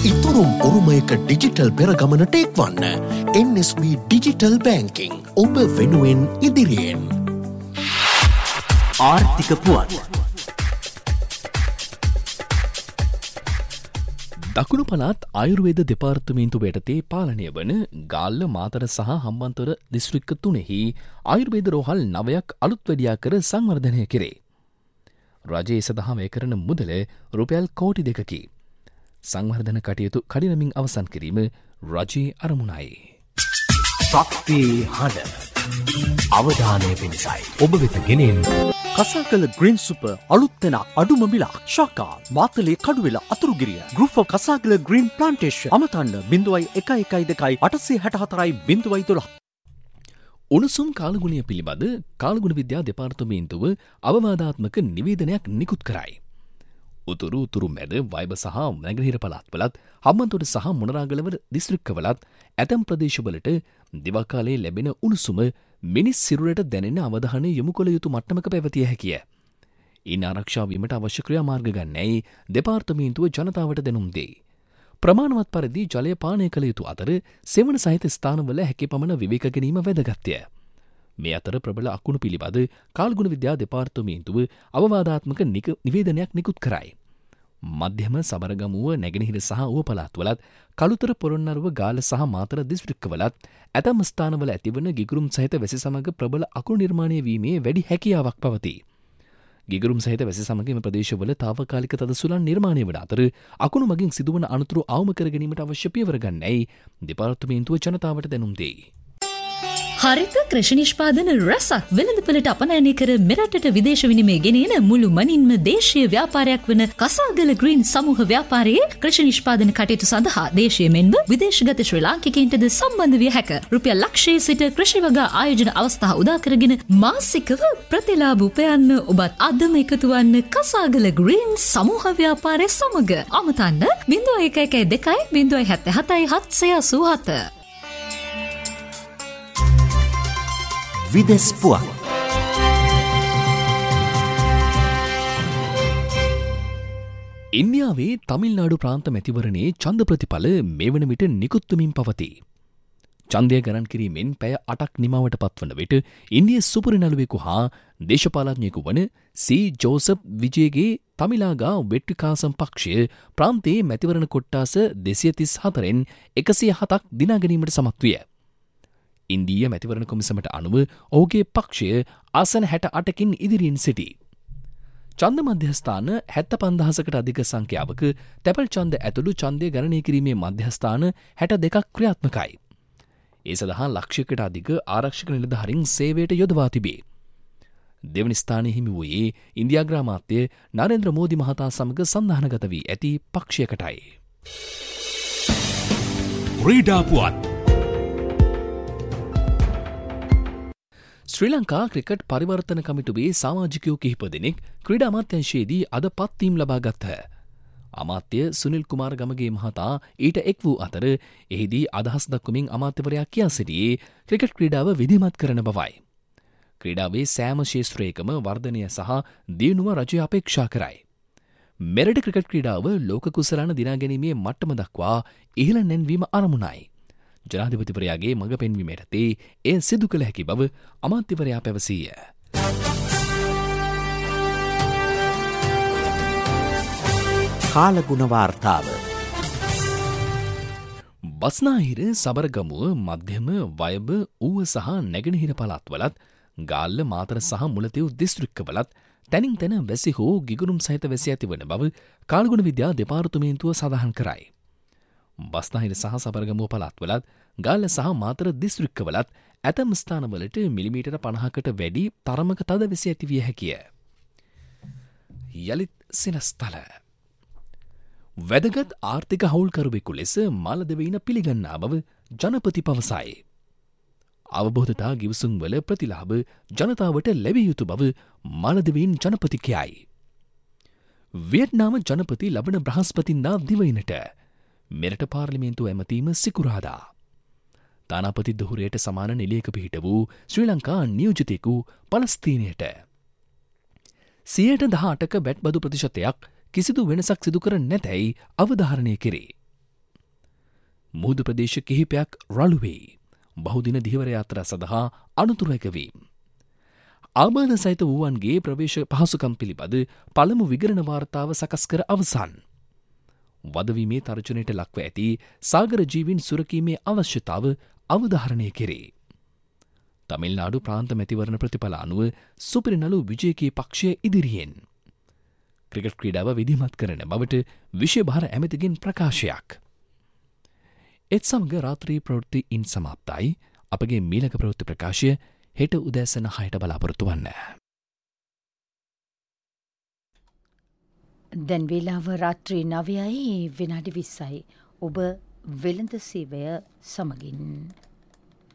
ඉතුරුම් උරුමයක digital පෙරගමනට එක්වන්න. NSB digital බැංකිං ඔබ වෙනුවෙන් ඉදිරියෙන්. ආර්ථික පුවත්. දකුණු පළාත් ආයුර්වේද දෙපාර්තමේන්තුව යටතේ පාලනය වන ගාල්ල මාතර සහ හම්බන්තොට දිස්ත්‍රික්ක 3හි ආයුර්වේද රෝහල් 9ක් අලුත් වැඩියා කර සංවර්ධනය කෙරේ. රජයේ සඳහා වැය කරන මුදල රුපියල් කෝටි 2කි. සංවර්ධන කටයුතු කඩිනමින් අවසන් කිරීම රජයේ අරමුණයි. ශක්තියේ හඬ අවධානය පිණිසයි ඔබ වෙත ගෙනෙන කසාකල ග්‍රීන් සුපර් අලුත් තැන අඩුම මිලක් ශාකා Matale Kaduwela Athurugiriya group of කසාකල green plantation අමතන්න 0112 864 012. උණුසුම් කාලගුණය පිළිබඳ කාලගුණ විද්‍යා දෙපාර්තමේන්තුව අවවාදාත්මක නිවේදනයක් නිකුත් කරයි. උතුරු මැද වයිබ සහ නැගෙනහිර පළාත්වලත් හම්බන්තොට සහ මොනරාගලවර දිස්ත්‍රික්කවලත් ඇතැම් ප්‍රදේශවලට දිවා කාලයේ ලැබෙන උණුසුම මිනිස් සිරුරට දැනෙන අවධානය යොමු කළ යුතු මට්ටමක පැවතිය හැකිය. ඉන් ආරක්ෂා වීමට අවශ්‍ය ක්‍රියාමාර්ග ගන්නැයි දෙපාර්තමේන්තුව ජනතාවට දැනුම් දෙයි. ප්‍රමාණවත් පරිදි ජලය පානය කළ යුතු අතර සෙවන සහිත ස්ථානවල හැකි පමණ විවේක ගැනීම වැදගත්ය. මේ අතර ප්‍රබල අකුණු පිළිබඳ කාල්ගුණ විද්‍යා දෙපාර්තමේන්තුව අවවාදාත්මක නිවේදනයක් නිකුත් කරයි. මධ්‍යම සබරගමුව නැගෙනහිර සහ ඌව පළාත්වලත් කළුතර පොළොන්නරුව ගාල්ල සහ මාතර දිස්ත්‍රික්කවලත් ඇතැම් ස්ථානවල ඇතිවන ගිගුරුම් සහිත වැසි සමග ප්‍රබල අකුණු නිර්මාණය වීමේ වැඩි හැකියාවක් පවතී. ගිගුරුම් සහිත වැසි සමග එම ප්‍රදේශවල තාවකාලික තද සුළං නිර්මාණය වන අතර අකුණු මගින් සිදුවන අනතුරු අවම කර ගැනීමට අවශ්‍ය පියවර ගන්නැයි දෙපාර්තමේන්තුව ජනතාවට දැනුම් දෙයි. හරිත කෘෂි නිෂ්පාදන රසක් වෙළඳපොළට අපනයනය කර මෙරටට විදේශ විනිමය ගෙනෙන මුළු මනින්ම දේශීය ව්‍යාපාරයක් වන කසාගල ග්‍රීන් සමූහ ව්‍යාපාරයේ කෘෂි නිෂ්පාදන කටයුතු සඳහා දේශීය මෙන්ම විදේශගත ශ්‍රී ලාංකිකයින්ටද සම්බන්ධ විය හැක. රුපියල් ලක්ෂයේ සිට කෘෂි වගා ආයෝජන අවස්ථා උදා කරගෙන මාසිකව ප්‍රතිලාභ උපයන්න ඔබත් අදම එකතු වන්න කසාගල ග්‍රීන් සමූහ ව්‍යාපාරය සමග. අමතන්න 0112 077 787. විදෙස් පුවත්. ඉන්දියාවේ තමිල්නාඩු ප්‍රාන්ත මැතිවරණයේ ඡන්ද ප්‍රතිඵල මේ වන විට නිකුත්වමින් පවතී. ඡන්දය ගණන් කිරීමෙන් පැය 8ක් නිමවට පත්වන විට ඉන්දිය සුපුරි නළුවෙකු හා දේශපාලඥයෙකු වන සී ජෝසප් විජේගේ තමිලාගා වෙට්ටිකාසම් පක්ෂය ප්‍රාන්තයේ මැතිවරණ කොට්ටාස 234න් 107ක් දිනා ගැනීමට සමත් විය. ඉන්දීය මැතිවරණ කොමිසමට අනුව ඔහුගේ පක්ෂය ආසන 68කින් ඉදිරියෙන් සිටි. ඡන්ද මධ්‍යස්ථාන 75000කට අධික සංඛ්‍යාවක තැපැල් ඡන්ද ඇතුළු ඡන්දය ගණනය කිරීමේ මධ්‍යස්ථාන 62ක් ක්‍රියාත්මකයි. ඒ සඳහා ලක්ෂයකට අධික ආරක්ෂක නිලධාරීන් සේවයට යොදවා තිබේ. දෙවනි ස්ථානයේ හිමි වූයේ ඉන්දියා ග්‍රාමාත්‍ය නරේන්ද්‍ර මෝදි මහතා සමග සන්ධානගත වී ඇති පක්ෂයකටයි. ක්‍රීඩා පුවත්. ශ්‍රී ලංකා ක්‍රිකට් පරිවර්තන කමිටුවේ සමාජිකයෝ කිහිප දෙනෙක් ක්‍රීඩා අමාත්‍යංශයේදී අද පත්වීම් ලබා ගත්හ. අමාත්‍ය සුනිල් කුමාර ගමගේ මහතා ඊට එක් වූ අතර එහිදී අදහස් දක්වමින් අමාත්‍යවරයා කියා සිටියේ ක්‍රිකට් ක්‍රීඩාව විධිමත් කරන බවයි. ක්‍රීඩාවේ සෑම ක්ෂේත්‍රයකම වර්ධනය සහ දියුණුව රජය අපේක්ෂා කරයි. මෙරට ක්‍රිකට් ක්‍රීඩාව ලෝක කුසලාන දිනා ගැනීමේ මට්ටම දක්වා ඉහළ නැන්වීම අරමුණයි. ජනාධිපතිවරයාගේ මඟ පෙන්වීමටතේ එය සිදු කළ හැකි බව අමාත්‍යවරයා පැවසීය. කාලගුණ වාර්තාව. බස්නාහිර සබරගමුව මධ්‍යම වයඹ ඌව සහ නැගෙනහිර පළාත්වලත් ගාල්ල මාතර සහ මුලතිව් දිස්ත්‍රික්කවලත් තැනින් තැන වැසි හෝ ගිගුරුම් සහිත වැසි ඇතිවන බව කාලගුණ විද්‍යා දෙපාර්තමේන්තුව සඳහන් කරයි. බස්නාහිර සහ සබරගමුව පළාත්වලත් ගාල්ල සහ මාතර දිස්ත්‍රික්කවලත් ඇතැම් ස්ථානවලට මිලිමීටර 50කට වැඩි තරමක තද වැසි ඇතිවිය හැකිය. යළිත් සිනස්තල වැදගත් ආර්ථික හවුල්කරුවෙකු ලෙස මාලදිවයින පිළිගන්නා බව ජනපති පවසයි. අවබෝධතා ගිවිසුම් වල ප්‍රතිලාභ ජනතාවට ලැබිය යුතු බව මාලදිවයින් ජනපති කියයි. වියට්නාම ජනපති ලබන බ්‍රහස්පතින්දා දිවයිනට මෙරට පාර්ලිමේන්තුව ඇමතීම සිකුරාදා. තානාපති දුහුරයට සමාන නිලයක පිහිට වූ ශ්‍රී ලංකා නියෝජිතයෙකු පලස්තීනයට 18%ක වැට් බදු ප්‍රතිශතයක් කිසිදු වෙනසක් සිදු කර නැතැයි අවධාරණය කෙරේ. මුහුදු ප්‍රදේශ කිහිපයක් රළුවේ. බහුදින දිවර යාත්‍රා සඳහා අනුතුරැකවීම්. ආබාධ සහිත වූවන්ගේ ප්‍රවේශ පහසුකම් පිළිබඳ පළමු විගණන වාර්තාව සකස් කර අවසන්. වදවීමේ තර්ජනයට ලක්ව ඇති සාගර ජීවීන් සුරකීමේ අවශ්‍යතාව අවධාරණය කෙරේ. තමිල්නාඩු ප්‍රාන්ත මැතිවරණ ප්‍රතිඵල අනුව සුපිරිනලු විජයකී පක්ෂය ඉදිරියෙන්. ක්‍රිකට් ක්‍රීඩාව විධිමත් කරන බවට විෂයභාර ඇමතිගෙන් ප්‍රකාශයක්. එත් සමග රාත්‍රී ප්‍රවෘත්ති ඉන් සමාප්තයි. අපගේ මීලක ප්‍රවෘත්ති ප්‍රකාශය හෙට උදෑසන 6ට බලාපොරොත්තු වන්න. දැන් වේලාව රාත්‍රී 9:20යි. ඔබ වෙළඳ සේවය සමගින්